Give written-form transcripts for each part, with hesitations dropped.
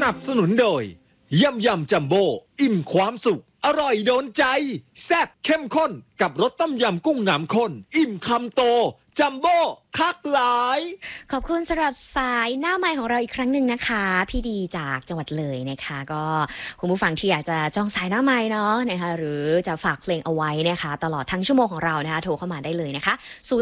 นับสนุนโดยยำจัมโบ้อิ่มความสุขอร่อยโดนใจแซ่บเข้มข้นกับรสต้มยำกุ้งน้ำข้นอิ่มคำโตจัมโบ้คักหลายขอบคุณสำหรับสายหน้าไมค์ของเราอีกครั้งหนึ่งนะคะพี่ดีจากจังหวัดเลยนะคะก็คุณผู้ฟังที่อยากจะจองสายหน้าไมค์เนาะนะคะหรือจะฝากเพลงเอาไว้นะคะตลอดทั้งชั่วโมงของเรานะคะโทรเข้ามาได้เลยนะคะ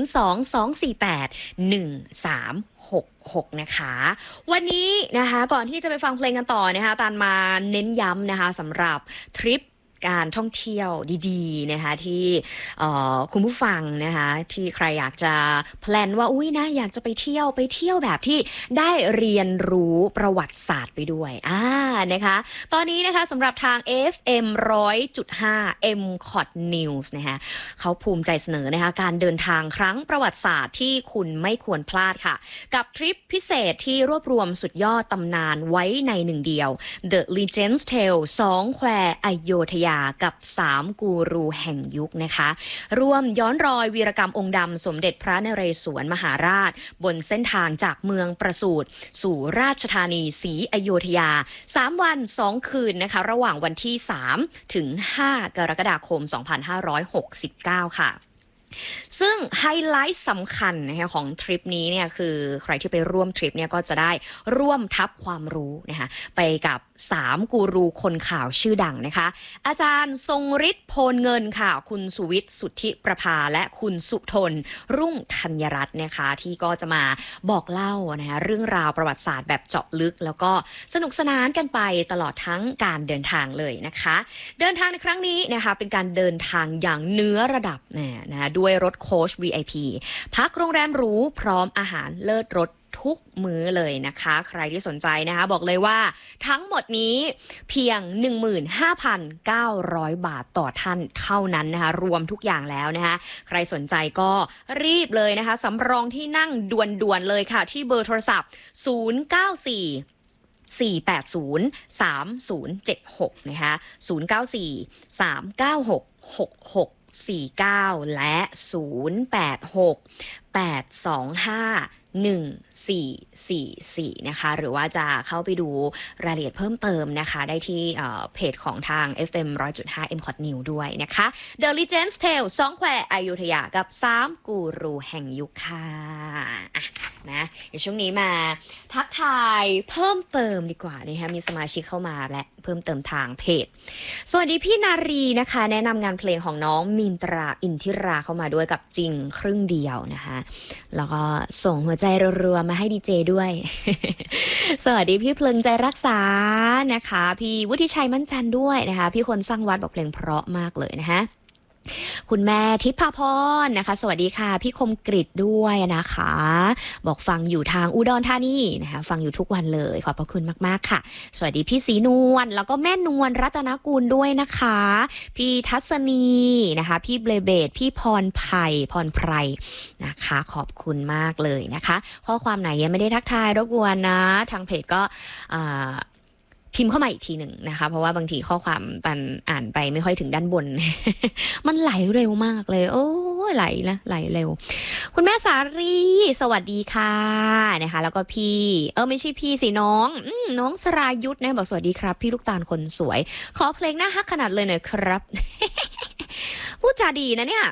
022481366นะคะวันนี้นะคะก่อนที่จะไปฟังเพลงกันต่อนะคะตานมาเน้นย้ำนะคะสำหรับทริปการท่องเที่ยวดีๆนะคะที่คุณผู้ฟังนะคะที่ใครอยากจะแพลนว่าอุ้ยนะอยากจะไปเที่ยวแบบที่ได้เรียนรู้ประวัติศาสตร์ไปด้วยนะคะตอนนี้นะคะสำหรับทาง FM 100.5 MCOT News นะคะเขาภูมิใจเสนอนะคะการเดินทางครั้งประวัติศาสตร์ที่คุณไม่ควรพลาดค่ะกับทริปพิเศษที่รวบรวมสุดยอดตำนานไว้ในหนึ่งเดียว The Legends Tale 2 แควอโยธยากับ3กูรูแห่งยุคนะคะร่วมย้อนรอยวีรกรรมองค์ดำสมเด็จพระนเรศวรมหาราชบนเส้นทางจากเมืองประสูติสู่ราชธานีศรีอโยธยา3 วัน 2 คืนนะคะระหว่างวันที่3ถึง5กรกฎาคม2569ค่ะซึ่งไฮไลท์สำคัญนะคะของทริปนี้เนี่ยคือใครที่ไปร่วมทริปเนี่ยก็จะได้ร่วมทับความรู้นะคะไปกับ3กูรูคนข่าวชื่อดังนะคะอาจารย์ทรงฤทธิ์โพลเงินค่ะคุณสุวิทย์สุทธิประภาและคุณสุทนรุ่งธัญรัตน์นะคะที่ก็จะมาบอกเล่านะคะเรื่องราวประวัติศาสตร์แบบเจาะลึกแล้วก็สนุกสนานกันไปตลอดทั้งการเดินทางเลยนะคะเดินทางในครั้งนี้นะคะเป็นการเดินทางอย่างเนื้อระดับนะด้วยรถโค้ช VIP พักโรงแรมหรูพร้อมอาหารเลิศรสทุกมื้อเลยนะคะใครที่สนใจนะคะบอกเลยว่าทั้งหมดนี้เพียง 15,900 บาทต่อท่านเท่านั้นนะคะรวมทุกอย่างแล้วนะคะใครสนใจก็รีบเลยนะคะสำรองที่นั่งด่วนๆเลยค่ะที่เบอร์โทรศัพท์094-480-3076นะคะ094-396-6649และ086-825-1444นะคะหรือว่าจะเข้าไปดูรายละเอียดเพิ่มเติมนะคะได้ที่เพจของทาง FM 100.5 MCOT News ด้วยนะคะ The Legends Tale 2 แควอโยธยากับ3กูรูแห่งยุคค่ะนะเดี๋ยวช่วงนี้มาทักทายเพิ่มเติมดีกว่านะคะมีสมาชิกเข้ามาและเพิ่มเติมทางเพจสวัสดีพี่นารีนะคะแนะนำงานเพลงของน้องมินตราอินทิราเข้ามาด้วยกับจริงครึ่งเดียวนะคะแล้วก็ส่งหัวใจรัวๆมาให้ดีเจด้วย สวัสดีพี่เพลิงใจรักษานะคะพี่วุฒิชัยมั่นจันด้วยนะคะพี่คนสร้างวัดบอกเพลงเพราะมากเลยนะคะคุณแม่ทิพาพรนะคะสวัสดีค่ะพี่คมกริตด้วยนะคะบอกฟังอยู่ทางอุดรธานีนะคะฟังอยู่ทุกวันเลยขอบพระคุณมากๆค่ะสวัสดีพี่ศรีนวลแล้วก็แม่นวลรัตนกุลด้วยนะคะพี่ทัศนีนะคะพี่เบลเบดพี่พรไพรนะคะขอบคุณมากเลยนะคะข้อความไหนยังไม่ได้ทักทายรบกวนนะทางเพจก็พิมพ์เข้ามาอีกทีหนึ่งนะคะเพราะว่าบางทีข้อความตันอ่านไปไม่ค่อยถึงด้านบน มันไหลเร็วมากเลยโอ้ไหลเร็วคุณแม่สารีสวัสดีค่ะนะคะแล้วก็พี่ไม่ใช่พี่สิน้องสรายุทธนะบอกสวัสดีครับพี่ลูกตาลคนสวยขอเพลงน่าฮักขนาดเลยหน่อยครับ พูดจาดีนะเนี่ย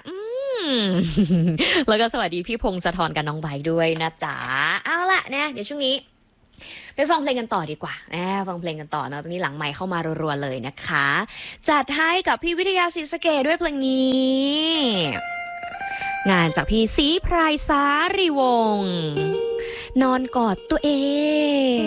แล้วก็สวัสดีพี่พงศธรกับน้องใบด้วยนะจ๊ะเอาละเนี่ยเดี๋ยวช่วงนี้ไปฟังเพลงกันต่อดีกว่าฟังเพลงกันต่อนะตรงนี้หลังไมค์เข้ามารัวๆเลยนะคะจัดให้กับพี่วิทยาศรีสะเกษด้วยเพลงนี้งานจากพี่ศรีไพรสารีวงศ์นอนกอดตัวเอง